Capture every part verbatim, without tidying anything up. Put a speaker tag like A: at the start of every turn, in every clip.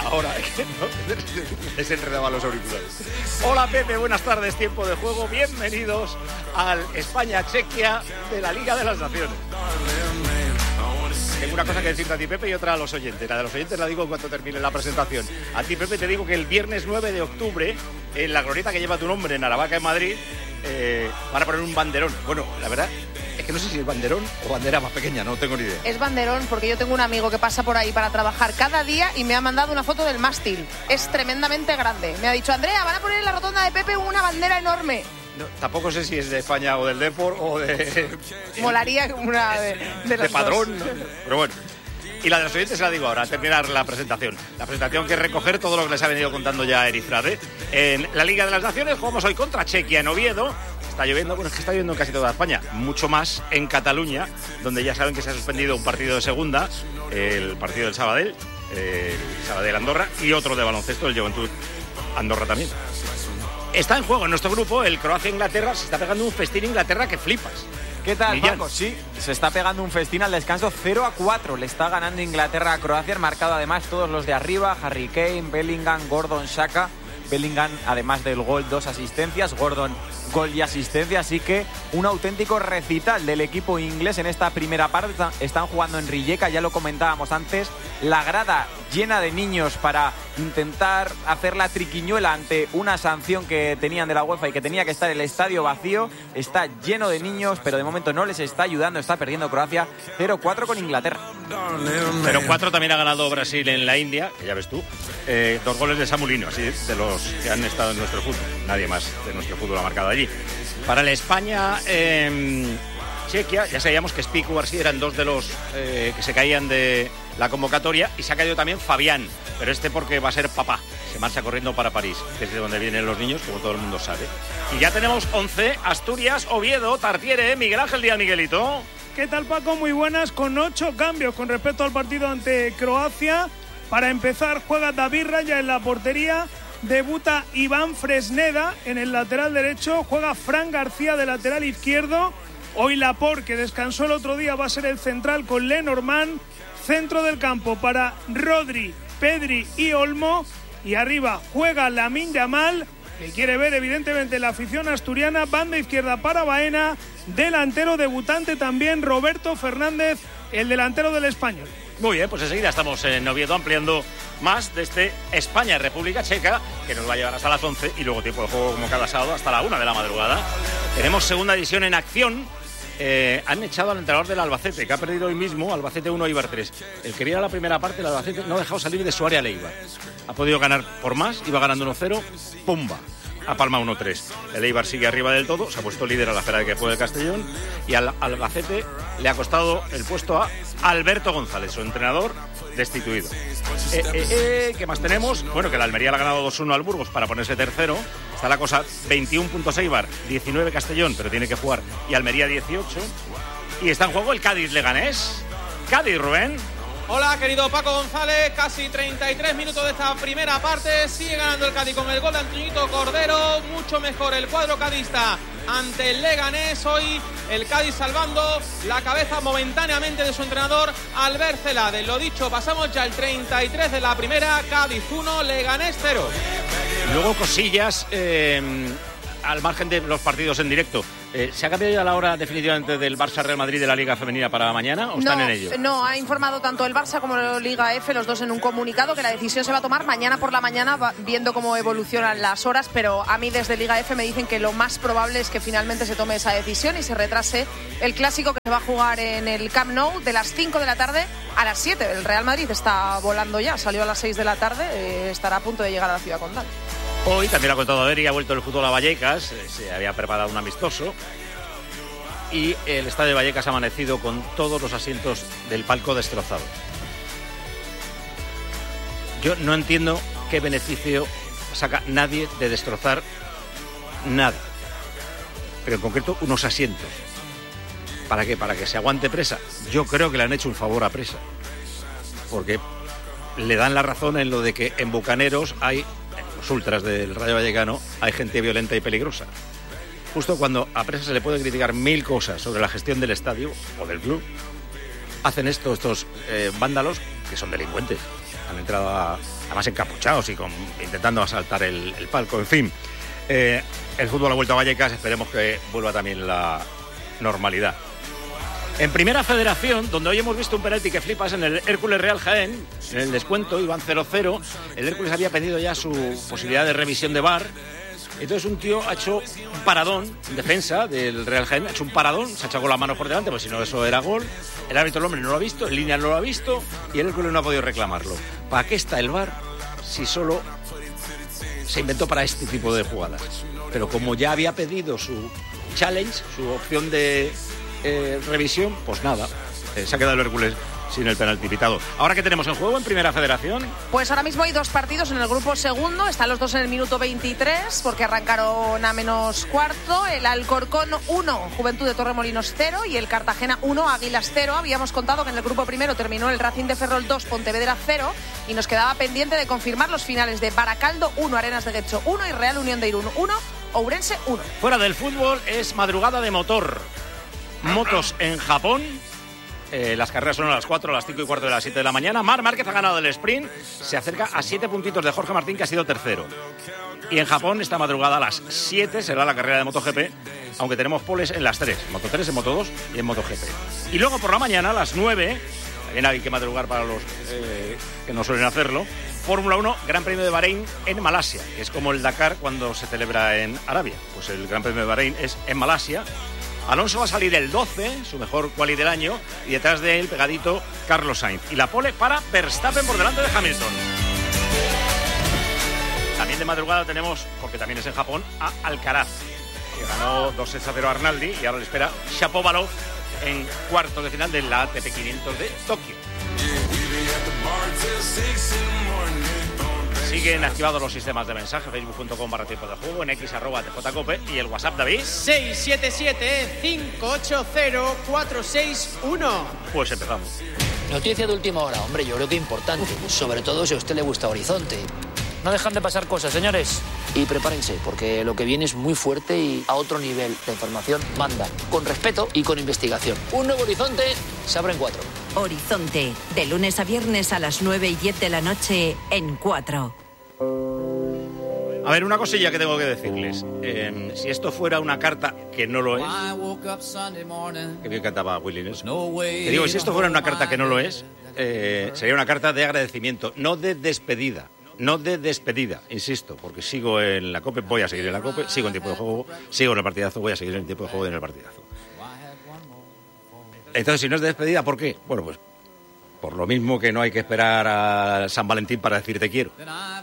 A: ahora, es que no, les enredaba los auriculares. Hola Pepe, buenas tardes, tiempo de juego. Bienvenidos al España-Chequia de la Liga de las Naciones. Tengo una cosa que decirte a ti, Pepe, y otra a los oyentes. La de los oyentes la digo en cuanto termine la presentación. A ti, Pepe, te digo que el viernes nueve de octubre, en la glorieta que lleva tu nombre, en Aravaca, en Madrid, eh, van a poner un banderón. Bueno, la verdad es que no sé si es banderón o bandera más pequeña, no tengo ni idea.
B: Es banderón porque yo tengo un amigo que pasa por ahí para trabajar cada día y me ha mandado una foto del mástil. Es tremendamente grande. Me ha dicho, Andrea, van a poner en la rotonda de Pepe una bandera enorme.
A: No, tampoco sé si es de España o del Depor o de...
B: Molaría una de, de las
A: de Padrón,
B: dos.
A: Pero bueno. Y la de los oyentes se la digo ahora, al terminar la presentación. La presentación que es recoger todo lo que les ha venido contando ya Erifrade. En la Liga de las Naciones jugamos hoy contra Chequia en Oviedo. Está lloviendo, bueno, es que está lloviendo en casi toda España. Mucho más en Cataluña, donde ya saben que se ha suspendido un partido de segunda, el partido del Sabadell, el Sabadell-Andorra, y otro de baloncesto, el Juventud Andorra también. Está en juego en nuestro grupo el Croacia-Inglaterra. Se está pegando un festín Inglaterra que flipas.
C: ¿Qué tal,
A: Millán?
C: Paco? Sí, se está pegando un festín al descanso cero a cuatro. Le está ganando Inglaterra a Croacia. Han marcado además todos los de arriba. Harry Kane, Bellingham, Gordon, Xhaka. Bellingham, además del gol, dos asistencias. Gordon, gol y asistencia. Así que un auténtico recital del equipo inglés en esta primera parte. Están jugando en Rijeka, ya lo comentábamos antes. La grada llena de niños para intentar hacer la triquiñuela ante una sanción que tenían de la UEFA y que tenía que estar el estadio vacío. Está lleno de niños, pero de momento no les está ayudando. Está perdiendo Croacia cero cuatro con Inglaterra.
A: cero cuatro también ha ganado Brasil en la India, que ya ves tú. Eh, dos goles de Samulino, así de los que han estado en nuestro fútbol. Nadie más de nuestro fútbol ha marcado allí. Para el España... Eh, Chequia, ya sabíamos que Spiku y García eran dos de los eh, que se caían de la convocatoria, y se ha caído también Fabián, pero este porque va a ser papá, se marcha corriendo para París, que es de donde vienen los niños, como todo el mundo sabe. Y ya tenemos once, Asturias, Oviedo, Tartiere, Miguel Ángel Díaz, Miguelito.
D: ¿Qué tal, Paco? Muy buenas, con ocho cambios con respecto al partido ante Croacia. Para empezar, juega David Raya en la portería, debuta Iván Fresneda en el lateral derecho, juega Fran García de lateral izquierdo. Hoy Laporte, que descansó el otro día, va a ser el central con Lenormand. Centro del campo para Rodri, Pedri y Olmo. Y arriba juega Lamine Yamal, que quiere ver evidentemente la afición asturiana. Banda izquierda para Baena. Delantero debutante también Roberto Fernández, el delantero del Español.
A: Muy bien, pues enseguida estamos en Oviedo ampliando más de este España-República Checa, que nos va a llevar hasta las once y luego tiempo de juego como cada sábado hasta la una de la madrugada. Tenemos segunda división en acción. Eh, han echado al entrenador del Albacete, que ha perdido hoy mismo, Albacete uno, Eibar tres. El que viera la primera parte, el Albacete no ha dejado salir de su área al Eibar. Ha podido ganar por más, iba ganando uno cero, ¡pumba! A Palma uno tres. El Eibar sigue arriba del todo, se ha puesto líder a la espera de que juegue el Castellón, y al Albacete le ha costado el puesto a Alberto González, su entrenador destituido. Eh, eh, eh, ¿Qué más tenemos? Bueno, que la Almería le ha ganado dos uno al Burgos para ponerse tercero. Está la cosa veintiuno puntos Eibar, diecinueve Castellón, pero tiene que jugar, y Almería dieciocho. Y está en juego el Cádiz-Leganés. Cádiz, Rubén.
E: Hola, querido Paco González, casi treinta y tres minutos de esta primera parte, sigue ganando el Cádiz con el gol de Antoñito Cordero, mucho mejor el cuadro cadista ante el Leganés. Hoy el Cádiz salvando la cabeza momentáneamente de su entrenador Albert Celades. Lo dicho, pasamos ya el treinta y tres de la primera, Cádiz uno, Leganés cero.
A: Luego cosillas eh, al margen de los partidos en directo. Eh, ¿Se ha cambiado ya la hora definitivamente del Barça-Real Madrid de la Liga Femenina para mañana o están
B: no,
A: en ello?
B: No, ha informado tanto el Barça como la Liga F, los dos en un comunicado, que la decisión se va a tomar mañana por la mañana, va, viendo cómo evolucionan las horas, pero a mí desde Liga F me dicen que lo más probable es que finalmente se tome esa decisión y se retrase el clásico que se va a jugar en el Camp Nou de las cinco de la tarde a las siete. El Real Madrid está volando ya, salió a las seis de la tarde, eh, estará a punto de llegar a la ciudad condal.
A: Hoy también lo ha contado Adri, ha vuelto el fútbol a Vallecas, eh, se había preparado un amistoso. Y el estadio de Vallecas ha amanecido con todos los asientos del palco destrozados. Yo no entiendo qué beneficio saca nadie de destrozar nada. Pero en concreto unos asientos. ¿Para qué? ¿Para que se aguante Presa? Yo creo que le han hecho un favor a Presa. Porque le dan la razón en lo de que en Bucaneros hay, en los ultras del Rayo Vallecano, hay gente violenta y peligrosa. Justo cuando a Presa se le puede criticar mil cosas sobre la gestión del estadio o del club, hacen esto estos eh, vándalos, que son delincuentes. Han entrado a, además encapuchados y con, intentando asaltar el, el palco. En fin, eh, el fútbol ha vuelto a Vallecas, esperemos que vuelva también la normalidad. En Primera Federación, donde hoy hemos visto un penalti que flipas en el Hércules Real Jaén, en el descuento iban cero cero, el Hércules había pedido ya su posibilidad de revisión de V A R. Entonces un tío ha hecho un paradón en defensa del Real Jaén, ha hecho un paradón, se ha echado con la mano por delante, pues si no eso era gol. El árbitro, el hombre, no lo ha visto, el línea no lo ha visto y el Hércules no ha podido reclamarlo. ¿Para qué está el V A R si solo se inventó para este tipo de jugadas? Pero como ya había pedido su challenge, su opción de eh, revisión, pues nada, eh, se ha quedado el Hércules sin el penalti pitado. ¿Ahora qué tenemos en juego en Primera Federación?
B: Pues ahora mismo hay dos partidos en el grupo segundo. Están los dos en el minuto veintitrés, porque arrancaron a menos cuarto. El Alcorcón uno, Juventud de Torremolinos cero, y el Cartagena uno, Águilas cero. Habíamos contado que en el grupo primero terminó el Racing de Ferrol dos, Pontevedra cero, y nos quedaba pendiente de confirmar los finales de Baracaldo uno, Arenas de Guecho uno y Real Unión de Irún uno, Ourense uno.
A: Fuera del fútbol es madrugada de motor. Motos en Japón. Eh, las carreras son a las cuatro, a las cinco y cuarto de las siete de la mañana. Marc Márquez ha ganado el sprint, se acerca a siete puntitos de Jorge Martín, que ha sido tercero. Y en Japón, esta madrugada a las siete será la carrera de MotoGP, aunque tenemos poles en las tres, Moto tres, en Moto dos y en MotoGP. Y luego por la mañana, a las nueve, también hay que madrugar para los eh, que no suelen hacerlo, Fórmula uno, Gran Premio de Bahrein en Malasia, que es como el Dakar cuando se celebra en Arabia. Pues el Gran Premio de Bahrein es en Malasia. Alonso va a salir el doce, su mejor quali del año, y detrás de él, pegadito, Carlos Sainz. Y la pole para Verstappen por delante de Hamilton. También de madrugada tenemos, porque también es en Japón, a Alcaraz, que ganó dos a cero a Arnaldi, y ahora le espera Shapovalov en cuartos de final de la A T P quinientos de Tokio. Siguen activados los sistemas de mensaje, facebook punto com barra tiempo de juego, en x arroba tjcope y el WhatsApp, David.
E: seis siete siete, cinco ocho cero, cuatro seis uno.
A: Pues empezamos.
F: Noticia de última hora, hombre, yo creo que importante, sobre todo si a usted le gusta Horizonte. No dejan de pasar cosas, señores. Y prepárense, porque lo que viene es muy fuerte y a otro nivel. La información manda, con respeto y con investigación. Un nuevo Horizonte se abre en cuatro.
G: Horizonte, de lunes a viernes a las nueve y diez de la noche en cuatro.
A: A ver, una cosilla que tengo que decirles. Eh, si esto fuera una carta, que no lo es... Que bien cantaba Willie Nelson. Que digo, si esto fuera una carta que no lo es, eh, sería una carta de agradecimiento, no de despedida. No de despedida, insisto, porque sigo en la COPE, voy a seguir en la COPE, sigo en tiempo de juego, sigo en el partidazo, voy a seguir en el tiempo de juego y en el partidazo. Entonces, si no es de despedida, ¿por qué? Bueno, pues por lo mismo que no hay que esperar a San Valentín para decir te quiero.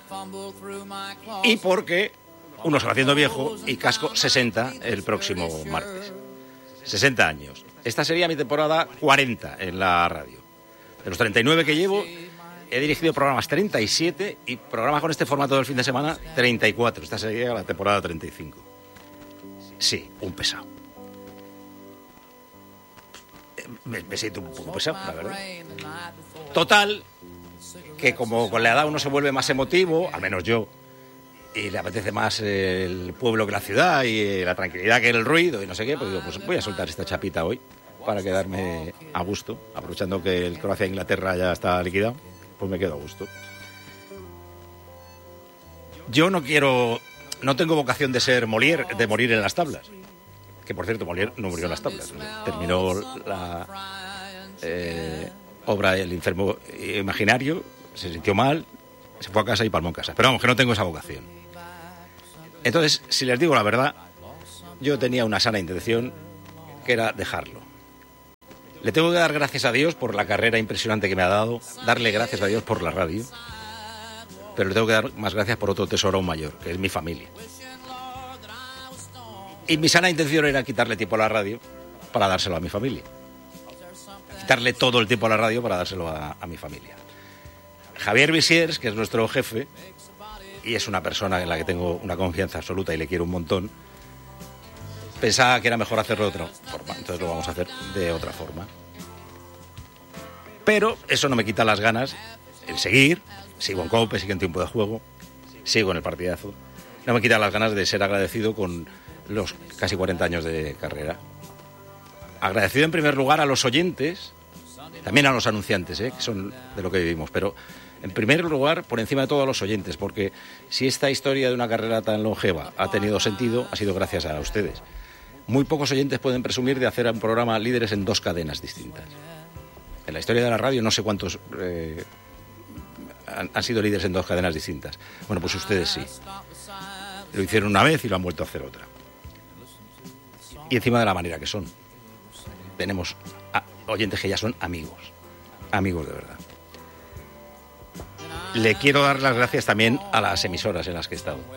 A: Y porque uno se va haciendo viejo y casco sesenta el próximo martes. sesenta años. Esta sería mi temporada cuarenta en la radio. De los treinta y nueve que llevo, he dirigido programas treinta y siete y programas con este formato del fin de semana treinta y cuatro. Esta sería la temporada treinta y cinco. Sí, un pesado. Me, me siento un poco pesado, la verdad. Total, que como con la edad uno se vuelve más emotivo, al menos yo, y le apetece más el pueblo que la ciudad y la tranquilidad que el ruido y no sé qué, pues digo, pues voy a soltar esta chapita hoy para quedarme a gusto, aprovechando que el Croacia-Inglaterra ya está liquidado, pues me quedo a gusto. Yo no quiero, no tengo vocación de ser Molière, de morir en las tablas. Que, por cierto, Molière no murió en las tablas. Terminó la eh, obra El enfermo imaginario, se sintió mal, se fue a casa y palmó en casa. Pero vamos, que no tengo esa vocación. Entonces, si les digo la verdad, yo tenía una sana intención, que era dejarlo. Le tengo que dar gracias a Dios por la carrera impresionante que me ha dado, darle gracias a Dios por la radio, pero le tengo que dar más gracias por otro tesoro aún mayor, que es mi familia. Y mi sana intención era quitarle tiempo a la radio para dárselo a mi familia. Quitarle todo el tiempo a la radio para dárselo a, a mi familia. Javier Visiers, que es nuestro jefe, y es una persona en la que tengo una confianza absoluta y le quiero un montón, pensaba que era mejor hacerlo de otra forma. Entonces lo vamos a hacer de otra forma. Pero eso no me quita las ganas, el seguir, sigo en COPE, sigo en tiempo de juego, sigo en el partidazo. No me quita las ganas de ser agradecido con los casi cuarenta años de carrera. Agradecido en primer lugar a los oyentes
H: También a los anunciantes, ¿eh? Que son de lo que vivimos, pero en primer lugar, por encima de todo a los oyentes, porque si esta historia de una carrera tan longeva ha tenido sentido, ha sido gracias a ustedes. Muy pocos oyentes pueden presumir de hacer un programa líderes en dos cadenas distintas. En la historia de la radio no sé cuántos eh, han, han sido líderes en dos cadenas distintas. Bueno, pues ustedes sí. Lo hicieron una vez y lo han vuelto a hacer otra. Y encima de la manera que son. Tenemos a, oyentes que ya son amigos. Amigos de verdad. Le quiero dar las gracias también a las emisoras en las que he estado.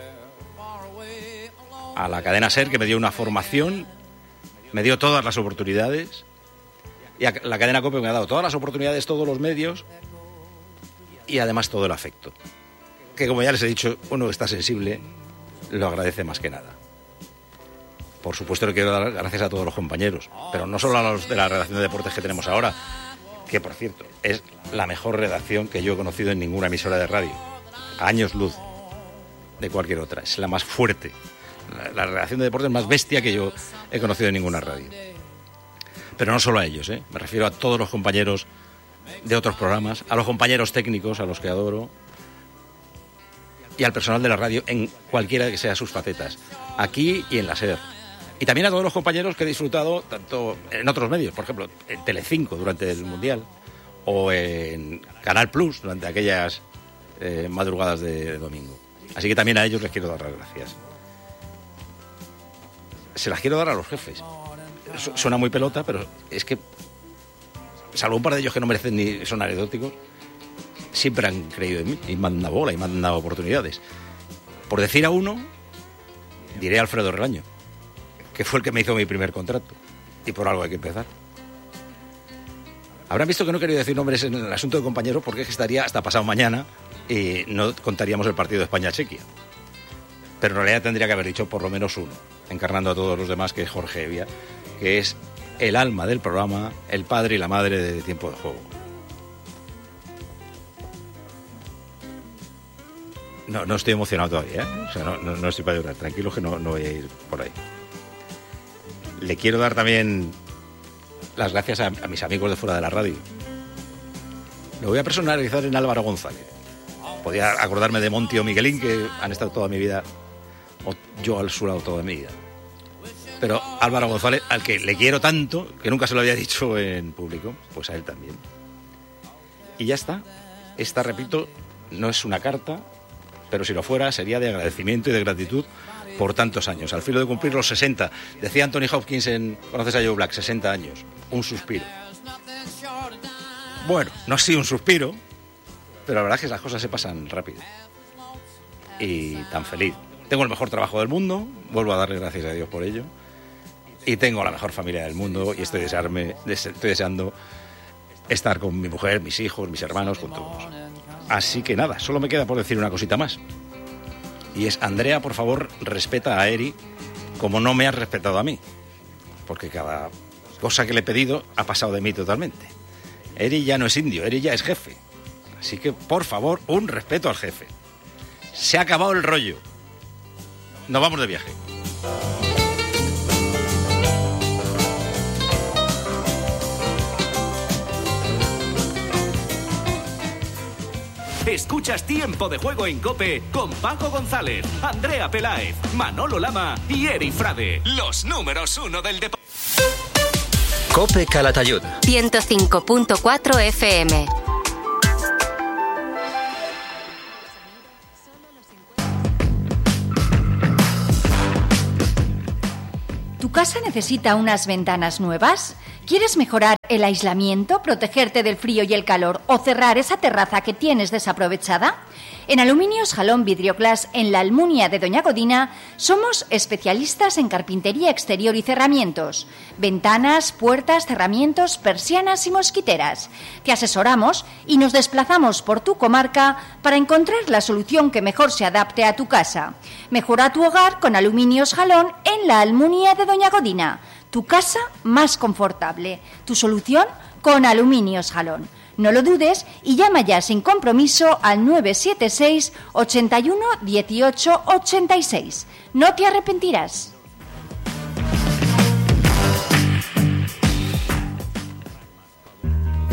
H: A la cadena SER, que me dio una formación, me dio todas las oportunidades, y a la cadena COPE me ha dado todas las oportunidades, todos los medios, y además todo el afecto. Que como ya les he dicho, uno que está sensible lo agradece más que nada. Por supuesto le quiero dar gracias a todos los compañeros, pero no solo a los de la redacción de deportes que tenemos ahora, que por cierto, es la mejor redacción que yo he conocido en ninguna emisora de radio, a años luz de cualquier otra, es la más fuerte. La, la redacción de deportes más bestia que yo he conocido en ninguna radio. Pero no solo a ellos, ¿eh? Me refiero a todos los compañeros de otros programas, a los compañeros técnicos, a los que adoro, y al personal de la radio en cualquiera que sea sus facetas, aquí y en la SER. Y también a todos los compañeros que he disfrutado tanto en otros medios, por ejemplo, en Telecinco durante el Mundial, o en Canal Plus durante aquellas eh, madrugadas de domingo. Así que también a ellos les quiero dar las gracias. Se las quiero dar a los jefes. Suena muy pelota, pero es que, salvo un par de ellos que no merecen ni son anecdóticos, siempre han creído en mí y me han dado bola y me han dado oportunidades. Por decir a uno, diré a Alfredo Relaño, que fue el que me hizo mi primer contrato, y por algo hay que empezar. Habrán visto que no he querido decir nombres en el asunto de compañeros porque es que estaría hasta pasado mañana y no contaríamos el partido de España-Chequia. Pero en realidad tendría que haber dicho por lo menos uno, encarnando a todos los demás, que es Jorge Evia, que es el alma del programa, el padre y la madre de Tiempo de Juego. No, no estoy emocionado todavía, ¿eh? O sea, no, no, no estoy para llorar, tranquilo que no, no voy a ir por ahí. Le quiero dar también las gracias a, a mis amigos de fuera de la radio. Lo voy a personalizar en Álvaro González. Podía acordarme de Monti o Miguelín, que han estado toda mi vida, o yo al su lado toda mi vida. Pero Álvaro González, al que le quiero tanto, que nunca se lo había dicho en público, pues a él también. Y ya está. Esta, repito, no es una carta, pero si lo fuera sería de agradecimiento y de gratitud por tantos años. Al filo de cumplir los sesenta, decía Anthony Hopkins en ¿Conoces a Joe Black? sesenta años, un suspiro. Bueno, no ha sido un suspiro, pero la verdad es que las cosas se pasan rápido. Y tan feliz. Tengo el mejor trabajo del mundo, vuelvo a darle gracias a Dios por ello. Y tengo la mejor familia del mundo y estoy, desearme, estoy deseando estar con mi mujer, mis hijos, mis hermanos, con todos. Así que nada, solo me queda por decir una cosita más. Y es, Andrea, por favor, respeta a Eri como no me has respetado a mí. Porque cada cosa que le he pedido ha pasado de mí totalmente. Eri ya no es indio, Eri ya es jefe. Así que, por favor, un respeto al jefe. Se ha acabado el rollo. Nos vamos de viaje.
I: Escuchas Tiempo de Juego en COPE con Paco González, Andrea Peláez, Manolo Lama y Eri Frade. Los números uno del deporte.
J: COPE Calatayud.
K: ciento cinco punto cuatro F M.
L: ¿Tu casa necesita unas ventanas nuevas? ¿Quieres mejorar el aislamiento, protegerte del frío y el calor o cerrar esa terraza que tienes desaprovechada? En Aluminios Jalón Vidrioglass, en la Almunia de Doña Godina, somos especialistas en carpintería exterior y cerramientos. Ventanas, puertas, cerramientos, persianas y mosquiteras. Te asesoramos y nos desplazamos por tu comarca para encontrar la solución que mejor se adapte a tu casa. Mejora tu hogar con Aluminios Jalón en la Almunia de Doña Godina. Tu casa más confortable. Tu solución con Aluminios Jalón. No lo dudes y llama ya sin compromiso al nueve siete seis, ochenta y uno, dieciocho, ochenta y seis. No te arrepentirás.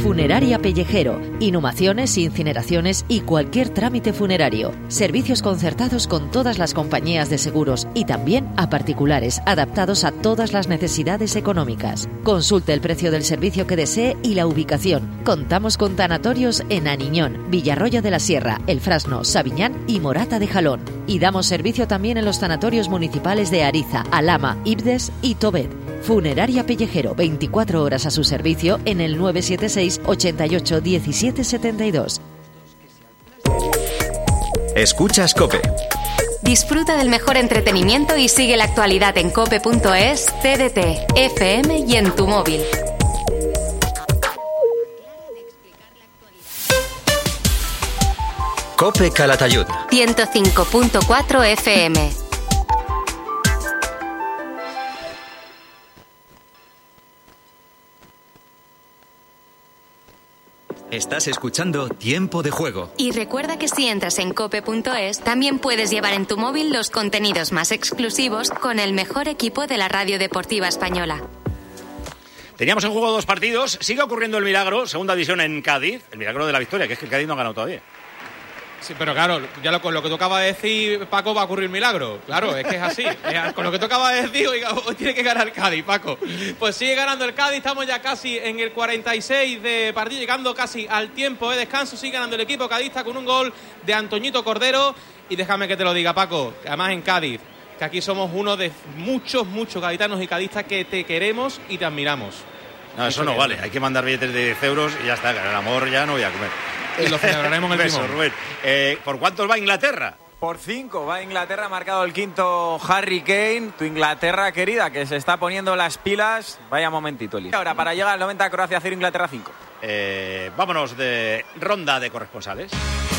M: Funeraria Pellejero. Inhumaciones, incineraciones y cualquier trámite funerario. Servicios concertados con todas las compañías de seguros y también a particulares, adaptados a todas las necesidades económicas. Consulte el precio del servicio que desee y la ubicación. Contamos con tanatorios en Aniñón, Villarroya de la Sierra, El Frasno, Sabiñán y Morata de Jalón. Y damos servicio también en los tanatorios municipales de Ariza, Alhama, Ibdes y Tobet. Funeraria Pellejero, veinticuatro horas a su servicio en el nueve siete seis, ochenta y ocho, diecisiete setenta y dos.
J: Escuchas COPE.
K: Disfruta del mejor entretenimiento y sigue la actualidad en cope punto es, C D T, F M y en tu móvil.
J: COPE Calatayud.
K: ciento cinco punto cuatro F M.
J: Estás escuchando Tiempo de Juego.
K: Y recuerda que si entras en cope punto es, también puedes llevar en tu móvil los contenidos más exclusivos con el mejor equipo de la radio deportiva española.
A: Teníamos en juego dos partidos. Sigue ocurriendo el milagro, segunda división en Cádiz. El milagro de la victoria, que es que el Cádiz no ha ganado todavía.
E: Sí, pero claro, ya lo, con lo que tocaba de decir, Paco, va a ocurrir milagro. Claro, es que es así. Es, con lo que tocaba de decir, oiga, hoy tiene que ganar el Cádiz, Paco. Pues sigue ganando el Cádiz, estamos ya casi en el cuarenta y seis de partido, llegando casi al tiempo de descanso. Sigue ganando el equipo cadista con un gol de Antoñito Cordero. Y déjame que te lo diga, Paco, además en Cádiz, que aquí somos uno de muchos, muchos gaditanos y cadistas que te queremos y te admiramos.
A: No, eso no vale, hay que mandar billetes de diez euros y ya está, el amor ya no voy a comer.
E: Y lo celebraremos en el
A: Beso, Rubén. Eh, ¿Por cuántos va Inglaterra?
C: Por cinco va Inglaterra, ha marcado el quinto Harry Kane, tu Inglaterra querida, que se está poniendo las pilas. Vaya momentito, Eli. Ahora, para llegar al noventa, Croacia cero, Inglaterra cinco.
A: Eh, vámonos de ronda de corresponsales.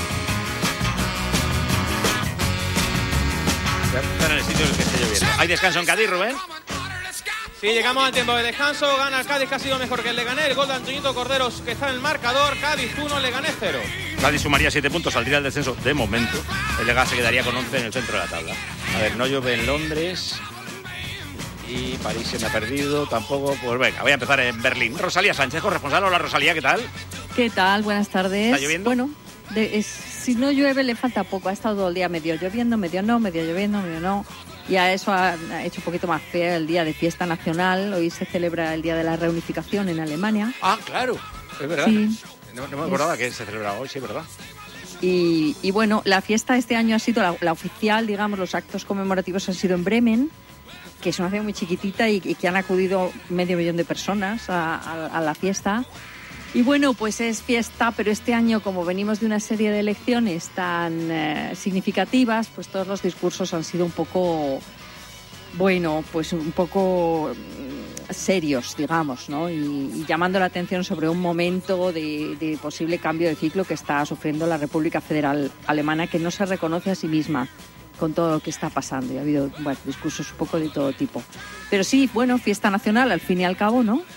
A: Están en el sitio en el que esté lloviendo. ¿Hay descanso en Cádiz, Rubén?
E: Sí, llegamos al tiempo de descanso, gana el Cádiz, que ha sido mejor que el Leganés, el gol de Antoñito Corderos que está en el marcador, Cádiz uno, Leganés cero.
A: Cádiz sumaría siete puntos, saldría del descenso de momento, el Leganés se quedaría con once en el centro de la tabla. A ver, no llueve en Londres y París se me ha perdido, tampoco, pues venga, voy a empezar en Berlín. Rosalía Sánchez, corresponsal. Hola Rosalía, ¿qué tal?
N: ¿Qué tal? Buenas tardes.
A: ¿Está lloviendo?
N: Bueno, de, es, si no llueve le falta poco, ha estado todo el día medio lloviendo, medio no, medio lloviendo, medio no. Y a eso ha hecho un poquito más feo el día de fiesta nacional. Hoy se celebra el Día de la Reunificación en Alemania.
A: Ah, claro, es verdad.
N: Sí.
A: No, no me acordaba es... que se celebraba hoy, sí, ¿verdad?
N: Y, y bueno, la fiesta este año ha sido la, la oficial, digamos, los actos conmemorativos han sido en Bremen, que es una ciudad muy chiquitita y, y que han acudido medio millón de personas a, a, a la fiesta. Y bueno, pues es fiesta, pero este año, como venimos de una serie de elecciones tan eh, significativas, pues todos los discursos han sido un poco, bueno, pues un poco serios, digamos, ¿no? Y, y llamando la atención sobre un momento de, de posible cambio de ciclo que está sufriendo la República Federal Alemana, que no se reconoce a sí misma con todo lo que está pasando. Y ha habido, bueno, discursos un poco de todo tipo. Pero sí, bueno, fiesta nacional al fin y al cabo, ¿no?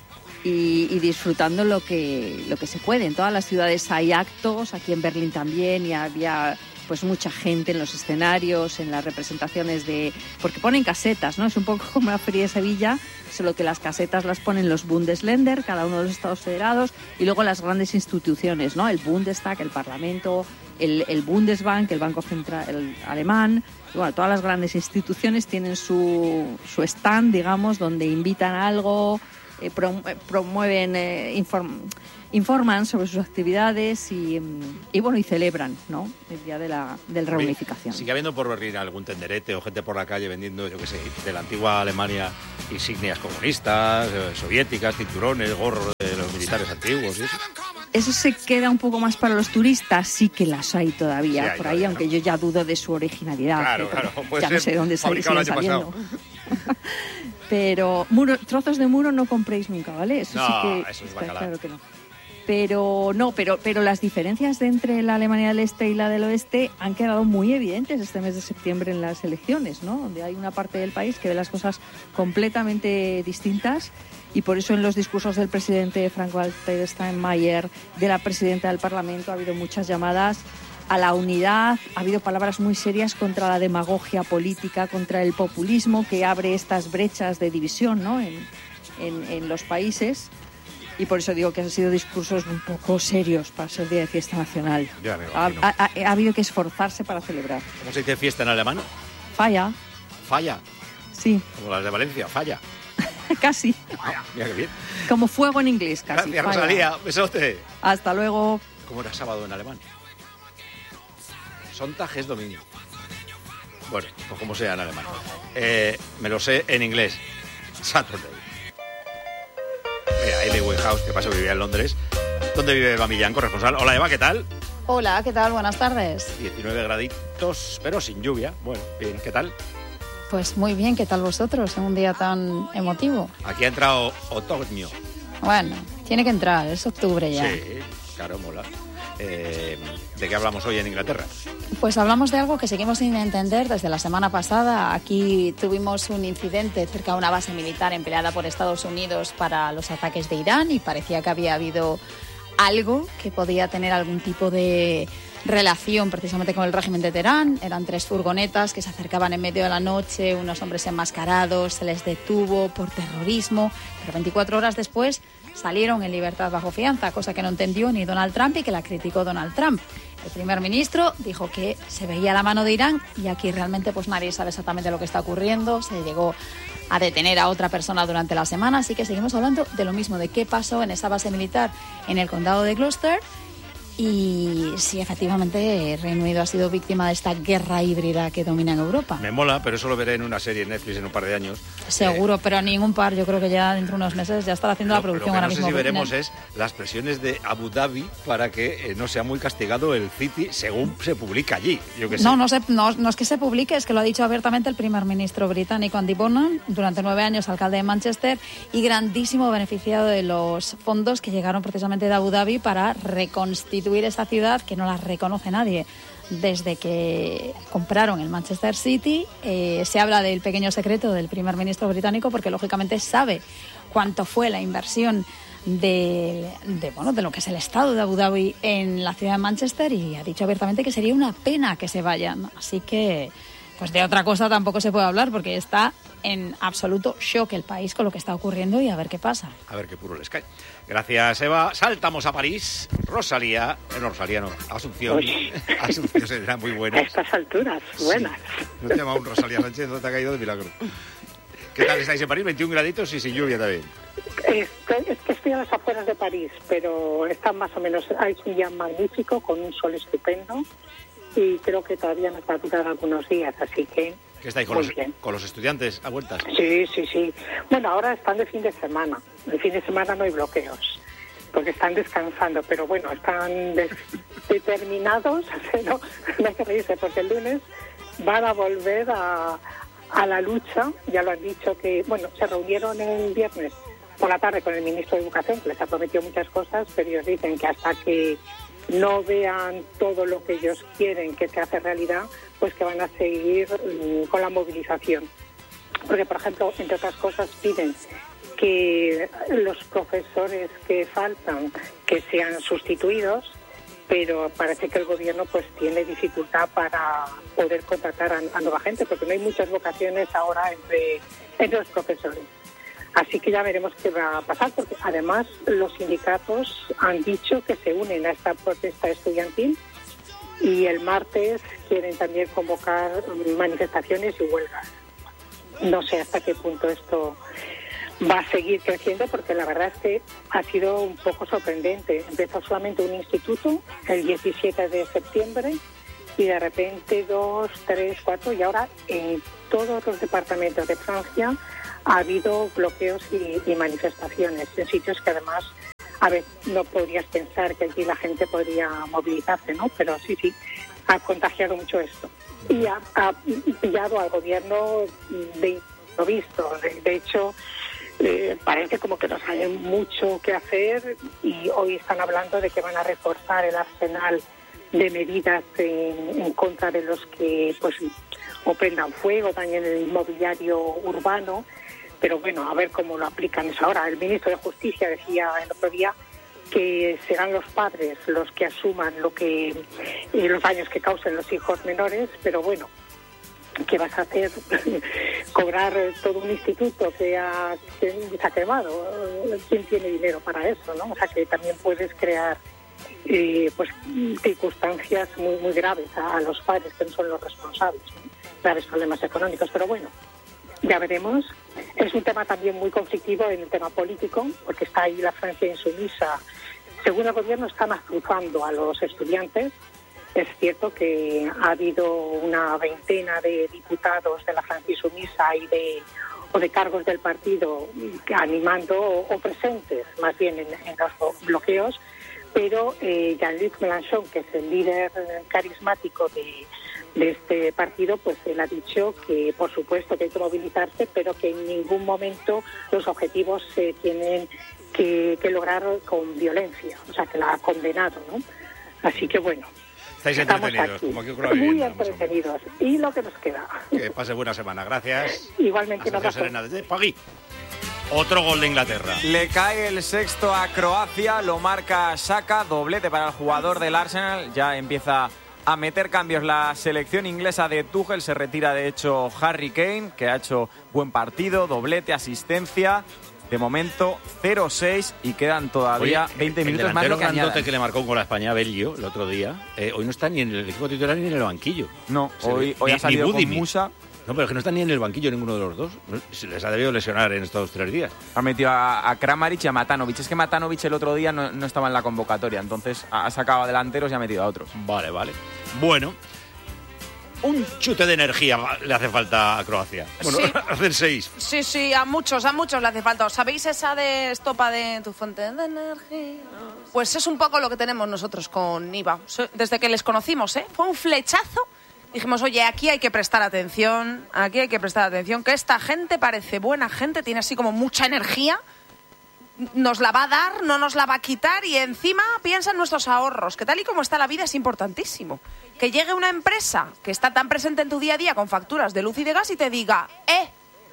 N: Y, y disfrutando lo que lo que se puede. En todas las ciudades hay actos, aquí en Berlín también, y había pues mucha gente en los escenarios, en las representaciones de... porque ponen casetas, ¿no? Es un poco como la Feria de Sevilla, solo que las casetas las ponen los Bundesländer, cada uno de los Estados federados, y luego las grandes instituciones, ¿no? El Bundestag, el Parlamento, el, el Bundesbank, el Banco Central el alemán... Y bueno, todas las grandes instituciones tienen su, su stand, digamos, donde invitan a algo... Eh, promueven, eh, inform, informan sobre sus actividades y, y bueno, y celebran, ¿no?, el día de la, de la reunificación.
A: ¿Sigue habiendo por Berlín algún tenderete o gente por la calle vendiendo, yo qué sé, de la antigua Alemania insignias comunistas, eh, soviéticas, cinturones, gorros de los militares antiguos y eso?
N: Eso se queda un poco más para los turistas, sí que las hay todavía sí, hay por ahí, todavía, aunque ¿no? Yo ya dudo de su originalidad.
A: Claro, claro.
N: Ya no sé dónde siguen saliendo. Pero muro, trozos de muro no compréis nunca, ¿vale? Eso
A: no,
N: sí que
A: eso es
N: está
A: bacalao.
N: Claro que no. Pero no, pero, pero las diferencias de entre la Alemania del Este y la del Oeste han quedado muy evidentes este mes de septiembre en las elecciones, ¿no? Donde hay una parte del país que ve las cosas completamente distintas. Y por eso en los discursos del presidente Frank-Walter Steinmeier, de la presidenta del Parlamento, ha habido muchas llamadas a la unidad, ha habido palabras muy serias contra la demagogia política, contra el populismo que abre estas brechas de división, ¿no?, en, en, en los países. y por eso digo que han sido discursos un poco serios para ser día de fiesta nacional.
H: Ya me
N: ha,
H: imagino.
N: ha, ha, ha habido que esforzarse para celebrar.
H: ¿Cómo se dice fiesta en alemán?
N: Falla.
H: Falla.
N: Sí.
H: Como las de Valencia, falla.
N: Casi.
H: Ah, mira qué bien.
N: Como fuego en inglés, casi.
H: Gracias,
N: Falla.
H: Rosalía. Besote.
N: Hasta luego.
H: ¿Cómo era sábado en alemán? Sonntag es domingo. Bueno, pues como sea en alemán. Eh, me lo sé en inglés. Saturday. Mira, Amy Winehouse, que pasa que vivía en Londres. ¿Dónde vive Eva Millán, corresponsal? Hola, Eva, ¿qué tal?
O: Hola, ¿qué tal? Buenas tardes.
H: diecinueve graditos, pero sin lluvia. Bueno, bien, ¿qué tal?
O: Pues muy bien, ¿qué tal vosotros en un día tan emotivo?
H: Aquí ha entrado otoño.
O: Bueno, tiene que entrar, es octubre ya.
H: Sí, claro, mola. Eh, ¿De qué hablamos hoy en Inglaterra?
O: Pues hablamos de algo que seguimos sin entender desde la semana pasada. Aquí tuvimos un incidente cerca de una base militar empleada por Estados Unidos para los ataques de Irán y parecía que había habido algo que podía tener algún tipo de relación precisamente con el régimen de Teherán. Eran tres furgonetas que se acercaban en medio de la noche, unos hombres enmascarados, se les detuvo por terrorismo, pero veinticuatro horas después salieron en libertad bajo fianza, cosa que no entendió ni Donald Trump y que la criticó Donald Trump. El primer ministro dijo que se veía la mano de Irán y aquí realmente pues nadie sabe exactamente lo que está ocurriendo. Se llegó a detener a otra persona durante la semana, así que seguimos hablando de lo mismo, de qué pasó en esa base militar en el condado de Gloucester y si efectivamente Reino Unido ha sido víctima de esta guerra híbrida que domina en Europa.
H: Me mola, pero eso lo veré en una serie en Netflix en un par de años.
O: Seguro, eh, pero ningún par. Yo creo que ya dentro de unos meses ya estará haciendo
H: lo,
O: la producción
H: lo que
O: ahora
H: no
O: mismo.
H: sé si veremos es las presiones de Abu Dhabi para que eh, no sea muy castigado el City según se publica allí. Yo que sé.
O: No, no, se, no, no es que se publique, es que lo ha dicho abiertamente el primer ministro británico Andy Burnham, durante nueve años alcalde de Manchester y grandísimo beneficiado de los fondos que llegaron precisamente de Abu Dhabi para reconstituir esa ciudad que no la reconoce nadie. Desde que compraron el Manchester City, eh, se habla del pequeño secreto del primer ministro británico porque lógicamente sabe cuánto fue la inversión de, de, bueno, de lo que es el estado de Abu Dhabi en la ciudad de Manchester y ha dicho abiertamente que sería una pena que se vayan. Así que, pues de otra cosa tampoco se puede hablar porque está en absoluto shock el país con lo que está ocurriendo y a ver qué pasa.
H: A ver qué puro les cae. Gracias, Eva. Saltamos a París. Rosalía, eh, no, Rosalía no, Asunción.
P: Uy.
H: Asunción será muy buena.
P: A estas alturas, buenas.
H: Sí. No te llama un Rosalía Sánchez, no te ha caído de milagro. ¿Qué tal estáis en París? veintiún graditos y sin lluvia también.
P: Estoy, es que estoy a las afueras de París, pero está más o menos, hay un día magnífico con un sol estupendo y creo que todavía nos va a durar algunos días, así que...
H: ¿Qué estáis con los, con los estudiantes a vueltas?
P: Sí, sí, sí. Bueno, ahora están de fin de semana. El fin de semana no hay bloqueos, porque están descansando, pero bueno, están des- determinados, no, no hay que reírse, porque el lunes van a volver a, a la lucha, ya lo han dicho que, bueno, se reunieron el viernes por la tarde con el ministro de Educación, que les ha prometido muchas cosas, pero ellos dicen que hasta que no vean todo lo que ellos quieren que se hace realidad, pues que van a seguir um, con la movilización. Porque, por ejemplo, entre otras cosas, piden que los profesores que faltan que sean sustituidos, pero parece que el gobierno pues tiene dificultad para poder contratar a, a nueva gente, porque no hay muchas vocaciones ahora entre, entre los profesores. Así que ya veremos qué va a pasar, porque además los sindicatos han dicho que se unen a esta protesta estudiantil y el martes quieren también convocar manifestaciones y huelgas. No sé hasta qué punto esto va a seguir creciendo, porque la verdad es que ha sido un poco sorprendente. Empezó solamente un instituto el diecisiete de septiembre y de repente dos, tres, cuatro y ahora en todos los departamentos de Francia ha habido bloqueos y, y manifestaciones en sitios que además, a ver, no podrías pensar que aquí la gente podría movilizarse, ¿no? Pero sí, sí, ha contagiado mucho esto. Y ha, ha pillado al gobierno de improviso. De, de hecho, eh, parece como que no saben mucho qué hacer y hoy están hablando de que van a reforzar el arsenal de medidas en, en contra de los que, pues, o prendan fuego, dañen el mobiliario urbano. Pero bueno, a ver cómo lo aplican eso ahora. El ministro de Justicia decía el otro día que serán los padres los que asuman lo que eh, los daños que causen los hijos menores, pero bueno, ¿qué vas a hacer? ¿Cobrar todo un instituto que, ha, que se ha quemado? ¿Quién tiene dinero para eso, no? O sea, que también puedes crear eh, pues circunstancias muy muy graves a, a los padres, que no son los responsables, ¿no? Graves problemas económicos, pero bueno, ya veremos. Es un tema también muy conflictivo en el tema político, porque está ahí la Francia insumisa. Según el gobierno, están azuzando a los estudiantes. Es cierto que ha habido una veintena de diputados de la Francia insumisa y de, o de cargos del partido animando o, o presentes, más bien en, en los bloqueos, pero eh, Jean-Luc Mélenchon, que es el líder carismático de, de este partido, pues él ha dicho que por supuesto que hay que movilizarse, pero que en ningún momento los objetivos se tienen que, que lograr con violencia, o sea que la ha condenado, ¿no? Así que bueno,
A: estáis
P: estamos
A: entretenidos,
P: aquí,
A: como aquí ocurre
P: muy
A: vivienda,
P: entretenidos, y lo que nos queda.
A: Que pase buena semana, gracias.
P: Igualmente, un
A: Hasta
P: abrazo.
A: Serena desde Pagui. Otro gol de Inglaterra.
C: Le cae el sexto a Croacia, lo marca Xhaka, doblete para el jugador del Arsenal. Ya empieza a meter cambios la selección inglesa de Tuchel. Se retira, de hecho, Harry Kane, que ha hecho buen partido, doblete, asistencia. De momento, cero seis y quedan todavía
H: Oye,
C: veinte
H: el
C: minutos más de
H: delantero
C: que añadan.
H: grandote que le marcó un gol a España, Belgio, el otro día, eh, hoy no está ni en el equipo titular ni en el banquillo.
C: No,
H: Se
C: hoy,
H: ve-
C: hoy
H: ni-
C: ha salido
H: ni
C: con
H: Budimir.
C: Musa.
H: No, pero es que no está ni en el banquillo ninguno de los dos. No, se les ha debido lesionar en estos tres días.
C: Ha metido a, a Kramaric y a Matanovic. Es que Matanovic el otro día no, no estaba en la convocatoria, entonces ha, ha sacado a delanteros y ha metido a otros.
H: Vale, vale. Bueno, un chute de energía le hace falta a Croacia. Bueno,
B: Sí.
H: hacen seis.
B: Sí, sí, a muchos, a muchos le hace falta. ¿Sabéis esa de estopa de tu fuente de energía? Pues es un poco lo que tenemos nosotros con Niva. So- Desde que les conocimos, ¿eh? Fue un flechazo. Dijimos, oye, aquí hay que prestar atención, aquí hay que prestar atención, que esta gente parece buena gente, tiene así como mucha energía, nos la va a dar, no nos la va a quitar y encima piensa en nuestros ahorros, que tal y como está la vida es importantísimo. Que llegue una empresa que está tan presente en tu día a día con facturas de luz y de gas y te diga, eh,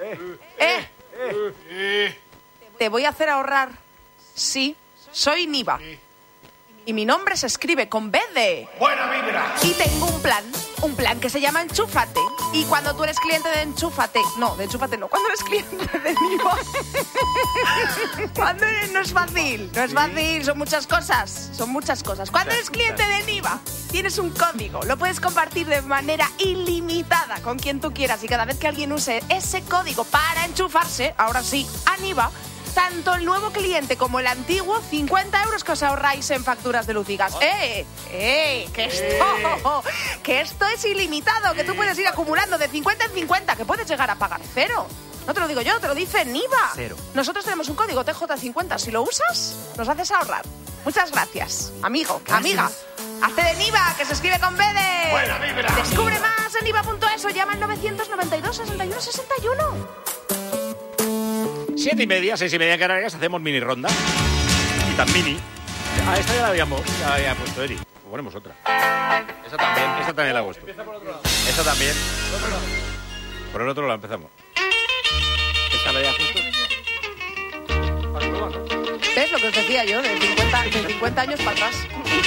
B: eh, te voy a hacer ahorrar. Sí, soy Niva. Y mi nombre se escribe con B de...
A: ¡Buena vibra!
B: Y tengo un plan, un plan que se llama Enchúfate. Y cuando tú eres cliente de Enchúfate... No, de Enchúfate no. Cuando eres cliente de Niva... Cuando eres... No es fácil, no es fácil. Son muchas cosas, son muchas cosas. Cuando eres cliente de Niva, tienes un código. Lo puedes compartir de manera ilimitada con quien tú quieras. Y cada vez que alguien use ese código para enchufarse, ahora sí, a Niva... Tanto el nuevo cliente como el antiguo, cincuenta euros que os ahorráis en facturas de luz y gas. ¡Eh! ¡Eh! Que esto, que esto es ilimitado, que tú puedes ir acumulando de cincuenta en cincuenta, que puedes llegar a pagar cero. No te lo digo yo, te lo dice Niva.
C: Cero.
B: Nosotros tenemos un código T J cincuenta. Si lo usas, nos haces ahorrar. Muchas gracias, amigo, amiga. Hazte de Niva, que se escribe con B de...
A: ¡Buena vibra!
B: Descubre más en niva punto es o llama al novecientos noventa y dos, sesenta y uno, sesenta y uno.
A: Siete y media, seis y media en Canarias, hacemos mini ronda. Y tan mini. Ah, esta ya la habíamos, ya la había puesto Eri. Pues ponemos otra.
H: Esa también.
A: Esta también la he puesto.
H: Esa también.
A: Por el otro la empezamos. Esta la había puesto.
B: ¿Ves lo que os decía yo? De cincuenta, de cincuenta años para atrás.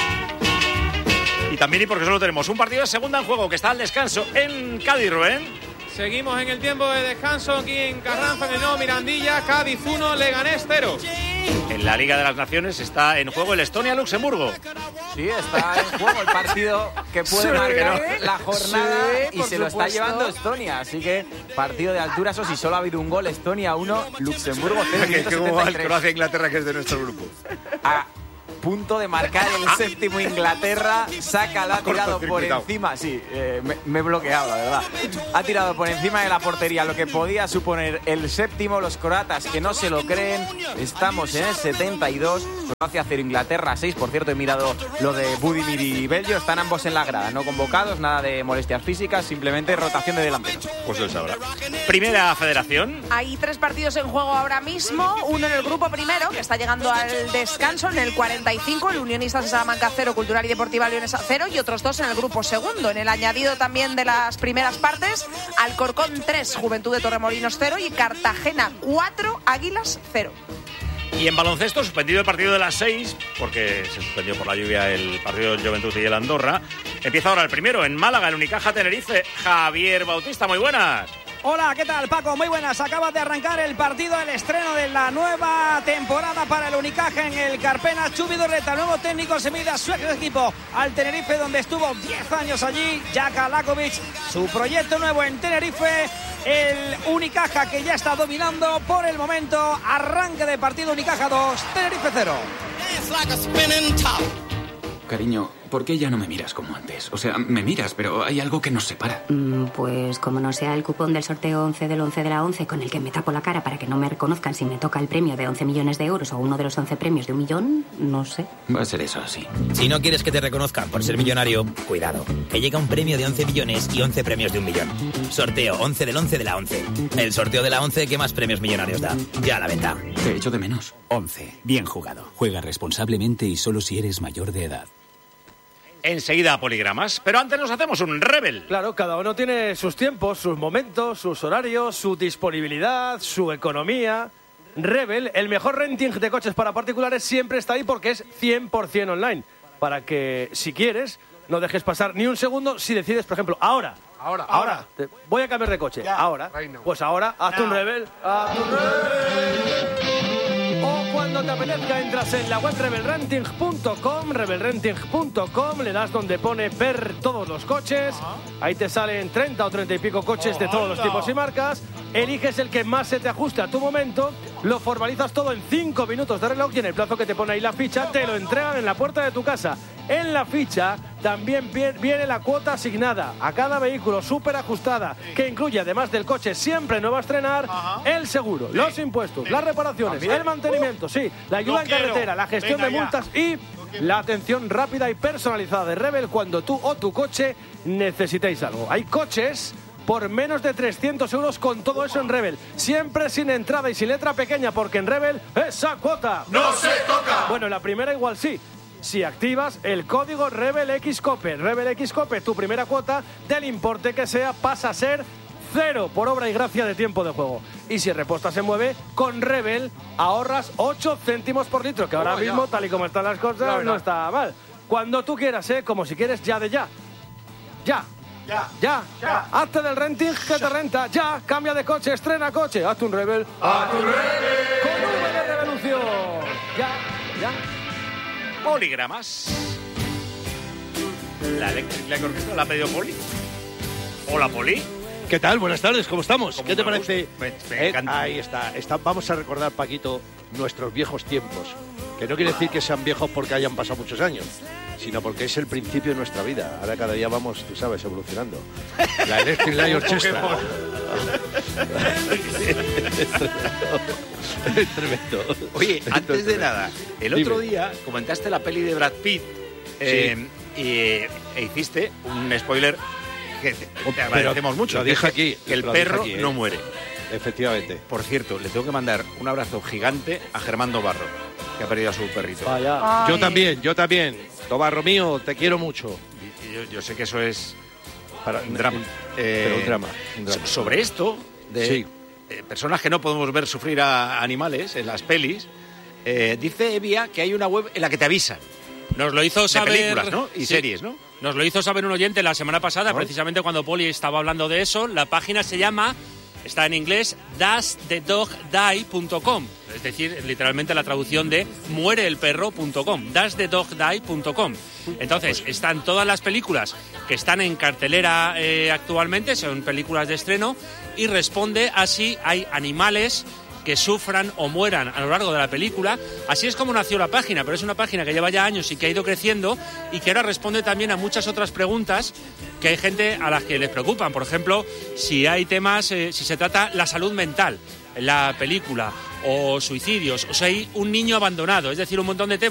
A: Y también y porque solo tenemos un partido de segunda en juego que está al descanso en Cádiz, Rubén.
E: Seguimos en el tiempo de descanso aquí en Carranza, en el nuevo Mirandilla. Cádiz uno, Leganés cero.
A: En la Liga de las Naciones está en juego el Estonia-Luxemburgo.
C: Sí, está en juego el partido que puede
A: Sí,
C: marcar
A: ¿no?
C: la jornada
B: Sí,
C: y
B: por
C: se lo está
B: supuesto.
C: llevando Estonia. Así que partido de altura, eso sí, solo ha habido un gol. Estonia uno, Luxemburgo cero.
A: Que como va el Croacia-Inglaterra, que es de nuestro grupo.
C: A punto de marcar el séptimo Inglaterra, Saka la ha tirado por
A: Cortocircuitado.
C: encima. Sí, eh, me, me he bloqueado, la verdad. Ha tirado por encima de la portería, lo que podía suponer el séptimo. Los croatas que no se lo creen. Estamos en el setenta y dos. Croacia cero, Inglaterra seis. Por cierto, he mirado lo de Budimir y Belgio. Están ambos en la grada, no convocados, nada de molestias físicas, simplemente rotación de delanteros.
A: Pues él sabrá. Primera Federación.
B: Hay tres partidos en juego ahora mismo. Uno en el grupo primero, que está llegando al descanso, en el cuarenta y cinco, el Unionistas de Salamanca cero, Cultural y Deportiva Leonesa cero, y otros dos en el grupo segundo. En el añadido también de las primeras partes, Alcorcón tres, Juventud de Torremolinos cero y Cartagena cuatro, Águilas cero.
A: Y en baloncesto, suspendido el partido de las seis, porque se suspendió por la lluvia el partido del Juventud y el Andorra. Empieza ahora el primero en Málaga, el Unicaja Tenerife. Javier Bautista, muy buenas.
Q: Hola, ¿qué tal, Paco? Muy buenas. Acaba de arrancar el partido, el estreno de la nueva temporada para el Unicaja en el Carpena. Chubi Dorreta, nuevo técnico, se mide a su equipo al Tenerife, donde estuvo diez años allí. Jaka Lakovic, su proyecto nuevo en Tenerife. El Unicaja, que ya está dominando por el momento. Arranque de partido, Unicaja dos, Tenerife cero.
R: Cariño, ¿por qué ya no me miras como antes? O sea, me miras, pero hay algo que nos separa.
S: Mm, pues como no sea el cupón del sorteo once del once de la once con el que me tapo la cara para que no me reconozcan si me toca el premio de once millones de euros o uno de los once premios de un millón, no sé.
R: Va a ser eso así.
T: Si no quieres que te reconozcan por ser millonario, cuidado, que llega un premio de once millones y once premios de un millón. Sorteo once del once de la once. El sorteo de la once que más premios millonarios da. Ya a la venta.
R: Te echo de menos.
U: once. Bien jugado. Juega responsablemente y solo si eres mayor de edad.
A: Enseguida poligramas, pero antes nos hacemos un Rebel.
V: Claro, cada uno tiene sus tiempos, sus momentos, sus horarios, su disponibilidad, su economía. Rebel, el mejor renting de coches para particulares, siempre está ahí porque es cien por ciento online. Para que, si quieres, no dejes pasar ni un segundo si decides, por ejemplo, ahora.
W: Ahora,
V: ahora.
W: ahora.
V: Te, voy a cambiar de coche.
W: Ya,
V: ahora.
W: reino.
V: Pues ahora, hazte
W: Ya.
V: un Rebel. Hazte un Rebel. O cuando te apetezca, entras en la web rebel renting punto com, rebel renting punto com, le das donde pone ver todos los coches. Ajá. Ahí te salen treinta o treinta y pico coches oh, de todos hola. los tipos y marcas. Eliges el que más se te ajuste a tu momento, lo formalizas todo en cinco minutos de reloj y en el plazo que te pone ahí la ficha te lo entregan en la puerta de tu casa. En la ficha también viene la cuota asignada a cada vehículo súper ajustada, que incluye, además del coche siempre nuevo a estrenar, Ajá. el seguro, sí. los impuestos, sí. las reparaciones, ¿También? el mantenimiento, uh, sí, la ayuda en quiero. carretera, la gestión Venga, de multas ya. y la atención rápida y personalizada de Rebel cuando tú o tu coche necesitéis algo. Hay coches por menos de trescientos euros con todo eso en Rebel. Siempre sin entrada y sin letra pequeña, porque en Rebel esa cuota
W: ¡no se toca!
V: Bueno, la primera igual sí. Si activas el código RebelXCope, RebelXCope, tu primera cuota, del importe que sea, pasa a ser cero por obra y gracia de tiempo de juego. Y si reposta se mueve, con Rebel ahorras ocho céntimos por litro, que ahora oh, mismo, tal y como están las cosas, no está mal. Cuando tú quieras, ¿eh? Como si quieres ya de ya. Ya.
W: Ya.
V: Ya. Ya. Hazte del renting que te renta. Ya. Cambia de coche, estrena coche. Hazte un Rebel.
W: ¡Hazte un Rebel!
V: Con V de revolución. Ya. Ya.
A: Poligramas. La Electric Light Orchestra la ha pedido Poli. Hola, Poli.
W: ¿Qué tal? Buenas tardes, ¿cómo estamos? ¿Qué te parece?
A: Me, me
W: eh, ahí está, está. Vamos a recordar, Paquito, nuestros viejos tiempos. Que no quiere decir que sean viejos porque hayan pasado muchos años, sino porque es el principio de nuestra vida. Ahora cada día vamos, tú sabes, evolucionando. La Electric Light Orchestra. Es tremendo.
A: Oye, antes de nada, el otro Dime. día comentaste la peli de Brad Pitt eh, sí. y e hiciste un spoiler que te, te agradecemos Pero mucho.
W: Lo dije aquí.
A: Que el
W: lo
A: perro
W: aquí, ¿eh?
A: no muere.
W: Efectivamente.
A: Por cierto, le tengo que mandar un abrazo gigante a Germán Dobarro, que ha perdido a su perrito.
W: Vaya. Yo también, yo también. Dobarro mío, te quiero mucho.
A: Y, y yo, yo sé que eso es para un drama. Eh,
W: Pero un drama, un drama.
A: Sobre esto de
W: sí.
A: eh, personas que no podemos ver sufrir a animales en las pelis, eh, dice Evia que hay una web en la que te avisan.
X: Nos lo hizo saber...
A: De películas, ¿no? Y sí. series, ¿no?
X: Nos lo hizo saber un oyente la semana pasada, ¿no? Precisamente cuando Poli estaba hablando de eso. La página se llama, está en inglés, does the dog die punto com. Es decir, literalmente la traducción de muere el perro punto com. does the dog die punto com. Entonces, están todas las películas que están en cartelera eh, actualmente, son películas de estreno, y responde a si hay animales que sufran o mueran a lo largo de la película. Así es como nació la página, pero es una página que lleva ya años y que ha ido creciendo y que ahora responde también a muchas otras preguntas que hay gente a las que les preocupan. Por ejemplo, si hay temas, eh, si se trata la salud mental en la película, o suicidios, o si hay un niño abandonado, es decir, un montón de temas